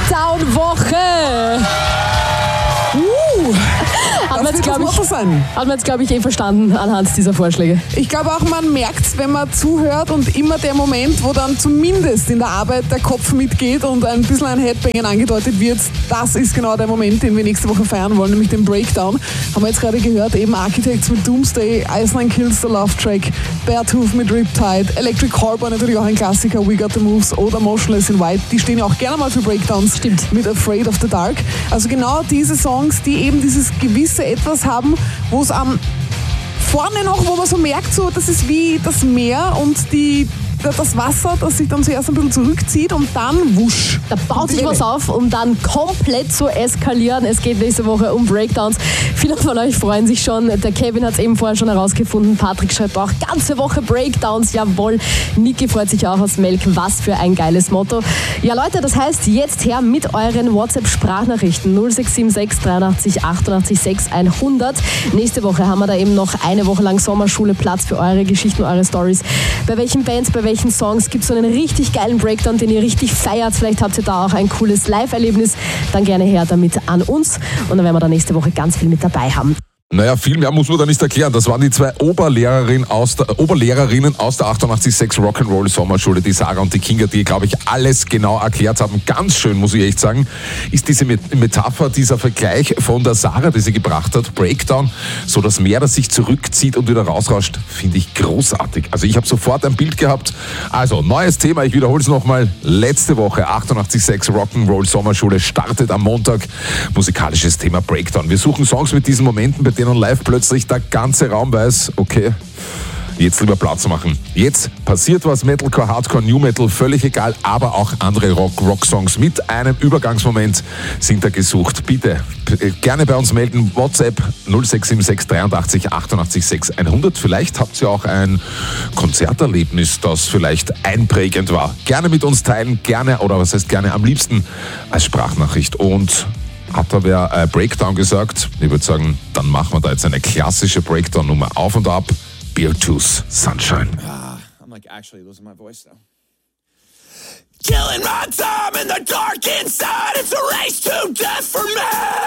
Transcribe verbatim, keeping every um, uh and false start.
Breakdown-Woche. Uh. Hat man jetzt, glaube ich, hat man jetzt, glaube ich, eh verstanden anhand dieser Vorschläge. Ich glaube auch, man merkt es, wenn man zuhört und immer der Moment, wo dann zumindest in der Arbeit der Kopf mitgeht und ein bisschen ein Headbangen angedeutet wird, das ist genau der Moment, den wir nächste Woche feiern wollen, nämlich den Breakdown. Haben wir jetzt gerade gehört, eben Architects mit Doomsday, Iceland Kills the Love Track, Beartooth mit Riptide, Electric Callboy natürlich auch ein Klassiker, We Got the Moves oder Motionless in White. Die stehen ja auch gerne mal für Breakdowns. Stimmt. Mit Afraid of the Dark. Also genau diese Songs, die eben dieses gewisse Etwas haben, wo es am vorne noch, wo man so merkt, so, das ist wie das Meer und die, das Wasser, das sich dann zuerst ein bisschen zurückzieht und dann wusch. Da baut sich was auf, um dann komplett zu eskalieren. Es geht nächste Woche um Breakdowns. Viele von euch freuen sich schon. Der Kevin hat es eben vorher schon herausgefunden. Patrick schreibt auch, ganze Woche Breakdowns. Jawohl. Niki freut sich auch aus Melk. Was für ein geiles Motto. Ja Leute, das heißt, jetzt her mit euren WhatsApp-Sprachnachrichten. null sechs sieben sechs dreiundachtzig achtundachtzig sechs hundert. Nächste Woche haben wir da eben noch eine Woche lang Sommerschule, Platz für eure Geschichten, eure Stories. Bei welchen Bands, bei welchen Songs gibt es so einen richtig geilen Breakdown, den ihr richtig feiert? Vielleicht habt ihr da auch ein cooles Live-Erlebnis. Dann gerne her damit an uns. Und dann werden wir da nächste Woche ganz viel mit dabei haben. Naja, viel mehr muss man da nicht erklären. Das waren die zwei Oberlehrerinnen aus der, Oberlehrerinnen aus der achtundachtzig Komma sechs Rock'n'Roll Sommerschule, die Sarah und die Kinga, die, glaube ich, alles genau erklärt haben. Ganz schön, muss ich echt sagen, ist diese Metapher, dieser Vergleich von der Sarah, die sie gebracht hat, Breakdown, so das Meer, das sich zurückzieht und wieder rausrauscht, finde ich großartig. Also ich habe sofort ein Bild gehabt. Also, neues Thema, ich wiederhole es nochmal. Letzte Woche, achtundachtzig Komma sechs Rock'n'Roll Sommerschule startet am Montag. Musikalisches Thema Breakdown. Wir suchen Songs mit diesen Momenten, bei denen live plötzlich der ganze Raum weiß, okay, jetzt lieber Platz machen. Jetzt passiert was, Metalcore, Hardcore, New Metal, völlig egal, aber auch andere Rock, Rock-Songs mit einem Übergangsmoment sind da gesucht. Bitte gerne bei uns melden, WhatsApp null sechs sieben sechs dreiundachtzig achtundachtzig sechs hundert. Vielleicht habt ihr auch ein Konzerterlebnis, das vielleicht einprägend war. Gerne mit uns teilen, gerne, oder was heißt gerne, am liebsten als Sprachnachricht. Und hat da wer äh, Breakdown gesagt? Ich würde sagen, dann machen wir da jetzt eine klassische Breakdown-Nummer auf und ab. Beartooth, Sunshine. Ah, I'm like actually losing my voice though. Killing my time in the dark inside. It's a race to death for me.